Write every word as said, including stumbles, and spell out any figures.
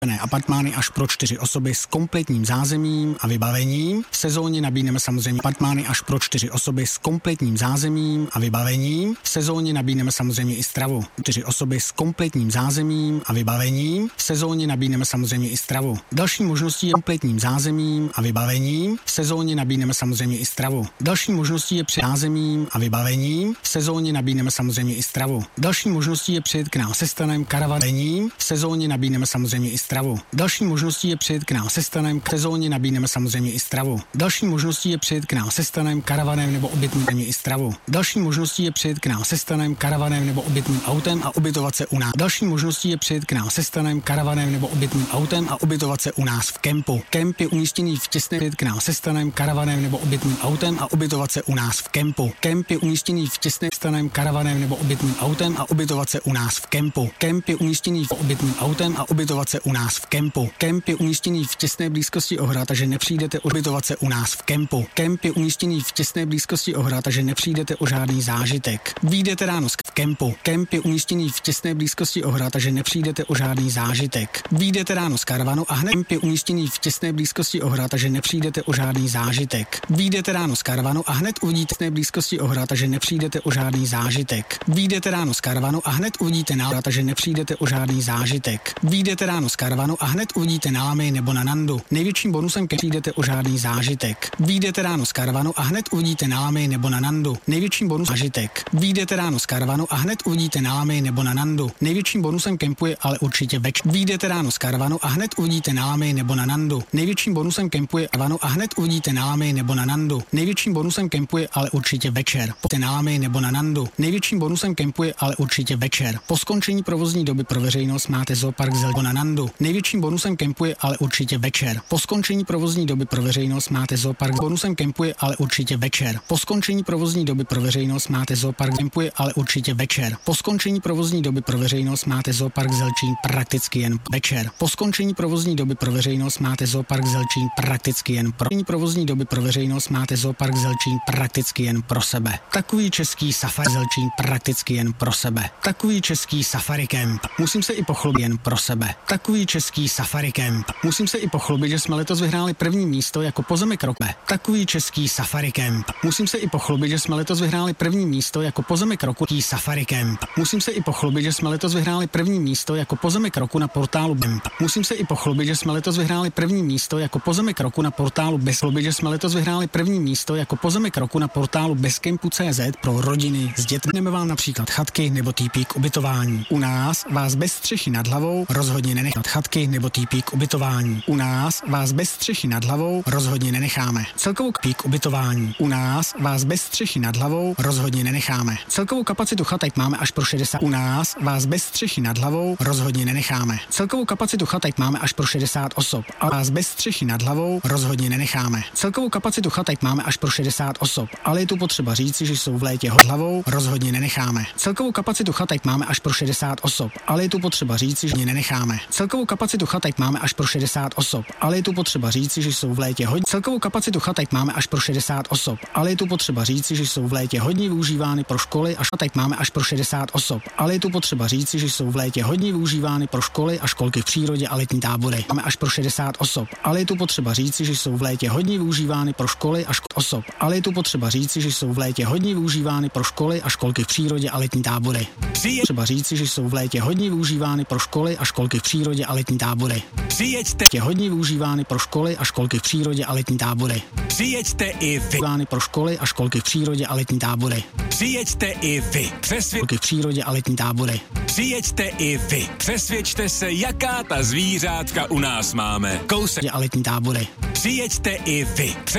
Apartmány až pro čtyři osoby s kompletním zázemím a vybavením. V sezóně nabídneme samozřejmě apartmány až pro čtyři osoby s kompletním zázemím a vybavením. V sezóně nabídneme samozřejmě i stravu. Čtyři osoby s kompletním zázemím a vybavením. V sezóně nabídneme samozřejmě i stravu. Další možností je kompletním zázemím a vybavením. V sezóně nabídneme samozřejmě i stravu. Další možností je při zázemím a vybavením. V sezóně nabídneme samozřejmě i stravu. Další možností je přijet k nám se stanem karavanem. V sezóně nabídneme samozřejmě i stravu. Další možností je přijet k nám se stanem, k sezóně nabídneme samozřejmě i stravu. Další možností je přijet k nám se stanem, karavanem nebo obytným i stravu. Další možností je přijet k nám se stanem, karavanem nebo obytným autem a ubytovat se u nás. Další možností je přijet k nám se stanem, karavanem nebo obytným autem a ubytovat se u nás v kempu. Kemp je umístěný v těsné přijet k nám se stanem, karavanem nebo obytným autem a ubytovat se u nás v kempu. Kemp je umístěný v těsné stanem, karavanem nebo obytným autem a ubytovat se u nás v kempu. Kemp je umístěný v obytným autem a ubytovat se u nás v kempu. Kemp je umístěný v těsné blízkosti ohrad, takže nepřijdete ubytovat se u nás v kempu. Kemp je umístěný v těsné blízkosti ohrad, takže nepřijdete o žádný zážitek. Vyjdete ráno z kempu. Kemp je umístěný v těsné blízkosti ohrad, takže nepřijdete o žádný zážitek. Vyjdete ráno z karavanu a hned kemp je umístěný v těsné blízkosti ohrad, takže nepřijdete o žádný zážitek. Vyjdete ráno z karavanu a hned uvidíte v blízkosti ohrad, takže nepřijdete o žádný zážitek. Vyjdete ráno z karavanu a hned uvidíte na takže nepřijdete o žádný zážitek. Vyjdete ráno z karavanu a hned uvidíte na Lamy nebo na Nandu. Největším bonusem ke přijdete o žádný zážitek. Vyjdete ráno z karavanu a hned uvidíte na Lamy nebo na Nandu. Největším bonusem zážitek. Vyjdete ráno z karavanu a hned uvidíte na Lamy nebo na Nandu. Největším bonusem kempu je ale určitě večer. Vyjdete ráno z karavanu a hned uvidíte na Lamy nebo na Nandu. Největším bonusem kempu je karavanu a hned uvidíte na Lamy nebo na Nandu. Největším bonusem kempu je ale určitě večer. Pojďte na Lamy nebo na Nandu. Největším bonusem kempu je ale určitě večer. Po skončení provozní doby pro veřejnost máte zoopark Zelgo na Nandu. Největším bonusem kempu je ale určitě večer. Po skončení provozní doby pro veřejnost máte zoopark. Bonusem kempu je ale určitě večer. Po skončení provozní doby pro veřejnost máte zoopark. Kempu je ale určitě večer. Po skončení provozní doby pro veřejnost máte zoopark Zelčín prakticky jen večer. Po skončení provozní doby pro veřejnost máte zoopark Zelčín prakticky jen pro provozní doby pro veřejnost máte zoopark Zelčín prakticky jen pro sebe. Takový český safari Zelčín prakticky jen pro sebe. Takový český safari camp. Musím se i pochlubit jen pro sebe. Takový český safari camp. Musím se i pochlubit, že jsme letos vyhráli první místo jako pozemek roku. Takový český safari camp. Musím se i pochlubit, že jsme letos vyhráli první místo jako pozemek roku. Safari camp. Musím se i pochlubit, že jsme letos vyhráli první místo jako pozemek roku na portálu Camp. Musím se i pochlubit, že jsme letos vyhráli první místo jako pozemek roku na portálu Bez chlubit, že jsme letos vyhráli první místo jako pozemek roku na portálu bezkempu tečka cé zet pro rodiny s dětmi. Jdeme vám například chatky nebo týpí k ubytování. U nás vás bez střechy nad hlavou rozhodně nenechat chatky nebo týpí k ubytování. U nás vás bez střechy nad hlavou rozhodně nenecháme. Celkovou pík ubytování. U nás vás bez střechy nad hlavou rozhodně nenecháme. Celkovou kapacitu chatek máme až pro šedesát. U nás vás bez střechy nad hlavou rozhodně nenecháme. Celkovou kapacitu chatek máme až pro šedesát osob. A vás bez střechy nad hlavou rozhodně nenecháme. Celkovou kapacitu chatek máme až pro šedesát osob, ale je tu potřeba říci, že jsou v létě hod hlavou rozhodně nenecháme. Celkovou kapacitu chatek máme až pro šedesát osob, ale je tu potřeba říci, že nenecháme. Celkovou kapacitu chatek máme až pro šedesát osob, ale je tu potřeba říci, že jsou v létě hodně. Celkovou kapacitu chatek máme až pro šedesát osob, ale je tu potřeba říci, že jsou v létě hodně využívány pro školy a chatek máme až pro šedesát osob, ale je tu potřeba říci, že jsou v létě hodně využívány pro školy a školky v přírodě a letní tábory. Máme až pro šedesát osob, ale je tu potřeba říci, že jsou v létě hodně využívány pro školy a školky osob, ale je tu potřeba říci, že jsou v létě hodně využívány pro školy a školky v přírodě a letní tábory. Třeba říci, že jsou v létě hodně využívány pro školy a školky v přírodě a letní tábory. Přijeďte. Hodně využívány pro školy a školky v přírodě a letní tábory. Přijeďte i vy. Pro školy a školky v přírodě a letní tábory. Přijeďte i vy. Přesvědčte v přírodě a letní tábory. Přijeďte i vy. Přesvědčte se, jaká ta zvířátka u nás máme. Kousek a letní tábory. Přijeďte i vy.